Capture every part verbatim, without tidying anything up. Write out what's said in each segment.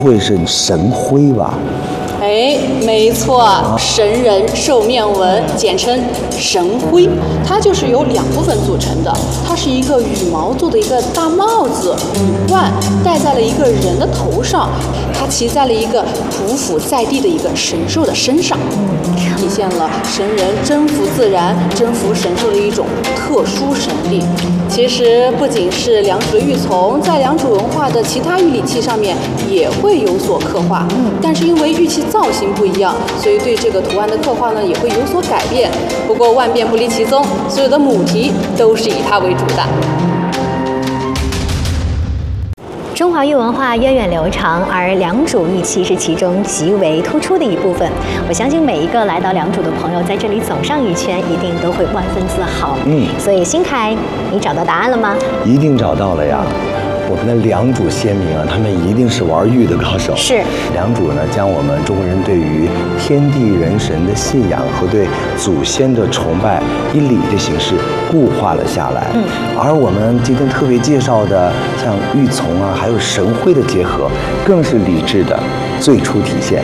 不会是神徽吧？ 哎，没错，神人兽面纹，简称神徽，它就是由两部分组成的。它是一个羽毛做的一个大帽子，羽冠戴在了一个人的头上，它骑在了一个匍匐在地的一个神兽的身上，体现了神人征服自然、征服神兽的一种特殊神力。其实不仅是良渚的玉琮，在良渚文化的其他玉礼器上面也会有所刻画，但是因为玉器造型不一样，所以对这个图案的刻画呢也会有所改变。不过万变不离其宗，所有的母题都是以它为主的。 中华玉文化源远流长，而良渚玉器是其中极为突出的一部分。我相信每一个来到良渚的朋友，在这里走上一圈，一定都会万分自豪。嗯，所以新凯，你找到答案了吗？ 一定找到了呀。我们的良渚先民啊，他们一定是玩玉的高手。 是良渚呢，将我们中国人对于天地人神的信仰和对祖先的崇拜以礼的形式固化了下来。嗯，而我们今天特别介绍的像玉琮啊，还有神徽的结合，更是礼制的最初体现。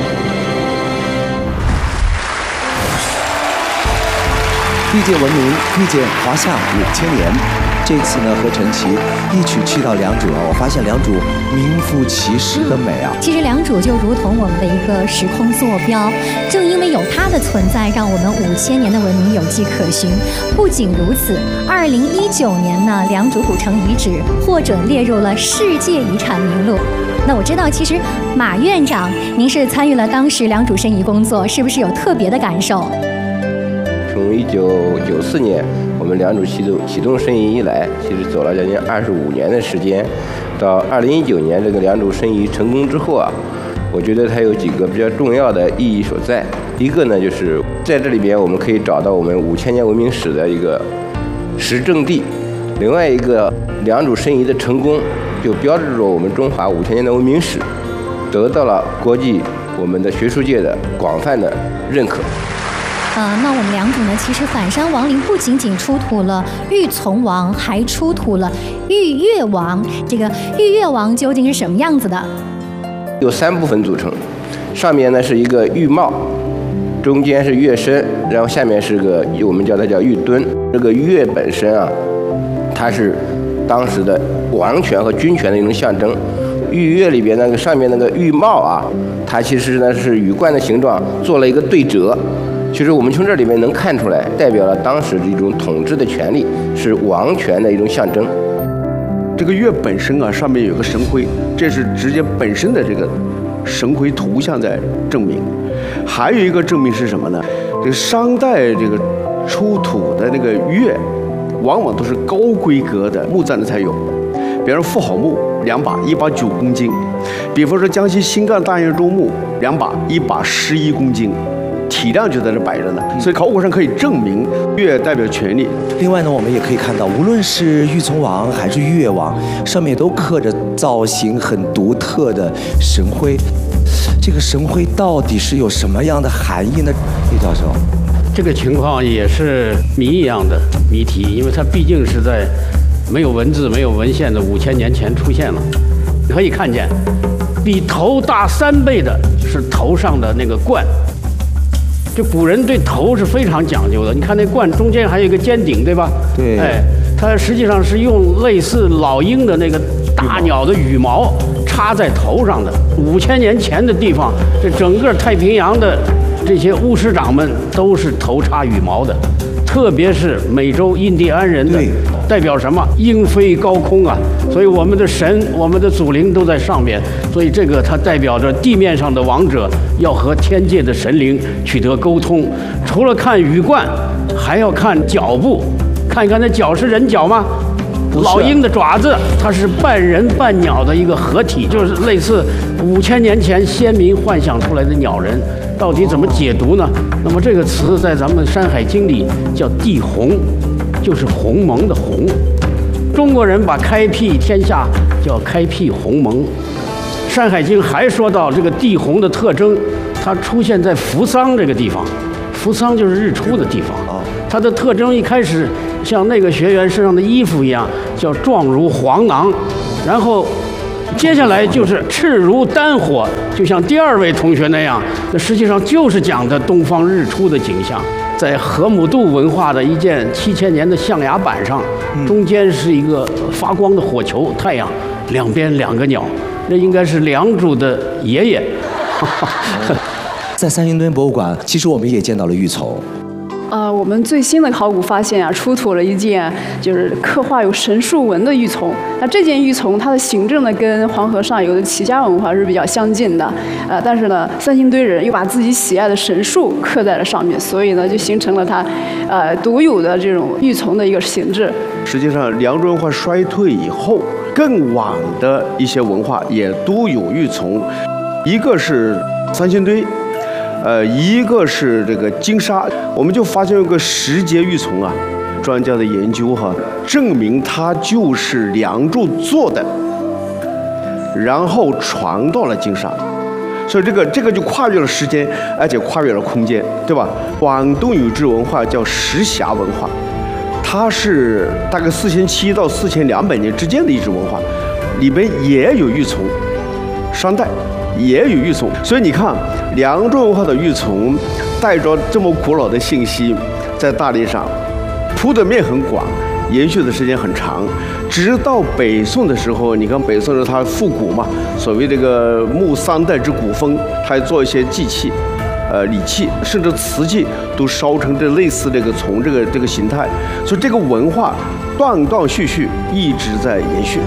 遇见文明，遇见华夏五千年。这次呢，和陈琦一起去到良渚啊，我发现良渚名副其实的美啊。 其实良渚就如同我们的一个时空坐标，正因为有它的存在，让我们五千年的文明有迹可循。不仅如此，二零一九年呢，良渚古城遗址获准列入了世界遗产名录。那我知道，其实马院长，您是参与了当时良渚申遗工作，是不是有特别的感受？ 从一九九四年我们良渚启动启动申遗以来，其实走了将近二十五年的时间。到二零一九年这个良渚申遗成功之后啊，我觉得它有几个比较重要的意义所在。一个呢，就是在这里边我们可以找到我们五千年文明史的一个实证地；另外一个，良渚申遗的成功就标志着我们中华五千年的文明史得到了国际我们的学术界的广泛的认可。 呃，那我们良渚呢，其实反山王陵不仅仅出土了玉琮王，还出土了玉月王。这个玉月王究竟是什么样子的？ 由三部分组成，上面呢是一个玉帽，中间是月身，然后下面是个我们叫它叫玉墩。这个月本身啊，它是当时的王权和君权的一种象征。玉月里边那个上面那个玉帽啊，它其实呢是羽冠的形状做了一个对折。其实我们从这里面能看出来，代表了当时的一种统治的权利，是王权的一种象征。 这个月本身啊，上面有个神徽，这是直接本身的这个神徽图像在证明。还有一个证明是什么呢？这个商代这个出土的那个月，往往都是高规格的木栈的才有，比如妇好木两把，一把九公斤；比方说江西新干大堰州木两把，一把十一公斤。体量就在这摆着呢，所以考古上可以证明月代表权力。 另外呢，我们也可以看到，无论是玉琮王还是玉月王，上面都刻着造型很独特的神徽。这个神徽到底是有什么样的含义呢？叶教授， 这个情况也是谜一样的谜题，因为它毕竟是在没有文字、没有文献的五千年前出现了。你可以看见，比头大三倍的是头上的那个冠。这古人对头是非常讲究的，你看那冠中间还有一个尖顶，对吧？ 对。 哎，它实际上是用类似老鹰的那个大鸟的羽毛插在头上的。五千年前的地方，这整个太平洋的这些巫师长们都是头插羽毛的，特别是美洲印第安人的，代表什么？鹰飞高空啊！所以我们的神、我们的祖灵都在上面，所以这个它代表着地面上的王者要和天界的神灵取得沟通。除了看羽冠，还要看脚部，看一看那脚是人脚吗？老鹰的爪子，它是半人半鸟的一个合体，就是类似五千年前先民幻想出来的鸟人。到底怎么解读呢？那么这个词在咱们《山海经》里叫地鸿，就是鸿蒙的鸿。中国人把开辟天下叫开辟鸿蒙。《山海经》还说到这个地鸿的特征，它出现在扶桑这个地方，扶桑就是日出的地方。它的特征一开始像那个学员身上的衣服一样，叫状如黄囊，然后接下来就是赤如丹火，就像第二位同学那样，那实际上就是讲的东方日出的景象。在河姆渡文化的一件七千年的象牙板上，中间是一个发光的火球，太阳，两边两个鸟，那应该是良渚的爷爷。 在三星堆博物馆，其实我们也见到了玉琮。 呃，我们最新的考古发现啊，出土了一件就是刻画有神树纹的玉琮。那这件玉琮它的形制呢，跟黄河上游的齐家文化是比较相近的。呃，但是呢，三星堆人又把自己喜爱的神树刻在了上面，所以呢，就形成了它呃独有的这种玉琮的一个形制。 实际上，良渚文化衰退以后，更晚的一些文化也都有玉琮，一个是三星堆。呃，一个是这个金沙，我们就发现有个石节玉琮啊，专家的研究哈，证明它就是良渚做的，然后传到了金沙，所以这个这个就跨越了时间，而且跨越了空间，对吧？广东有支文化叫石匣文化，它是大概四千七到四千两百年之间的一支文化，里边也有玉琮，商代也有玉琮，所以你看。良渚文化的玉琮带着这么古老的信息，在大地上铺的面很广，延续的时间很长，直到北宋的时候，你看北宋的时候它复古嘛，所谓这个慕三代之古风，它还做一些祭器，呃礼器，甚至瓷器都烧成这类似这个琮这个这个形态，所以这个文化断断续续一直在延续。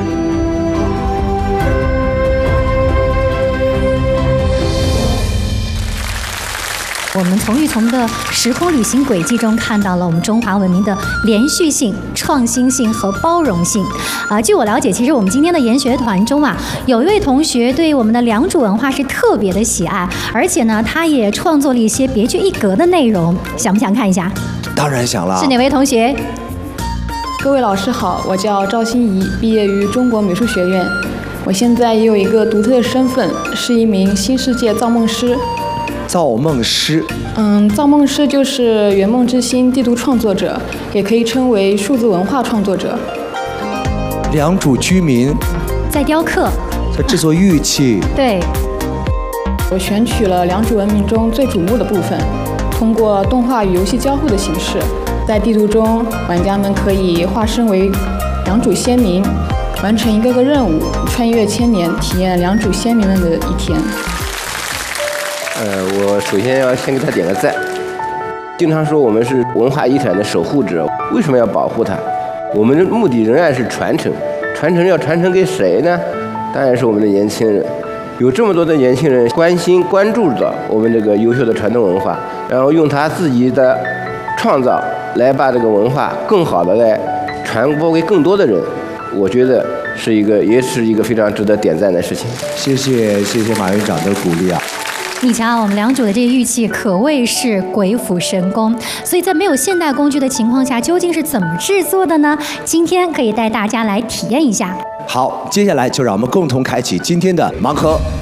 我们从玉琮的时空旅行轨迹中看到了我们中华文明的连续性、创新性和包容性。啊、呃，据我了解，其实我们今天的研学团中啊，有一位同学对我们的良渚文化是特别的喜爱，而且呢，他也创作了一些别具一格的内容，想不想看一下？ 当然想了。 是哪位同学？ 各位老师好，我叫赵欣怡，毕业于中国美术学院。我现在也有一个独特的身份，是一名新世界造梦师。 造梦师， 嗯，造梦师就是圆梦之星地图创作者，也可以称为数字文化创作者。 良渚居民在雕刻， 在制作玉器。 对， 我选取了良渚文明中最瞩目的部分，通过动画与游戏交互的形式，在地图中，玩家们可以化身为良渚先民，完成一个个任务，穿越千年，体验良渚先民们的一天。 呃，我首先要先给他点个赞。经常说我们是文化遗产的守护者，为什么要保护它？我们的目的仍然是传承，传承要传承给谁呢？当然是我们的年轻人。有这么多的年轻人关心关注着我们这个优秀的传统文化，然后用他自己的创造来把这个文化更好的来传播给更多的人，我觉得是一个也是一个非常值得点赞的事情。 谢谢谢谢马院长的鼓励啊。 你瞧，我们良渚的这些玉器可谓是鬼斧神工，所以在没有现代工具的情况下，究竟是怎么制作的呢？今天可以带大家来体验一下。 好，接下来就让我们共同开启今天的盲盒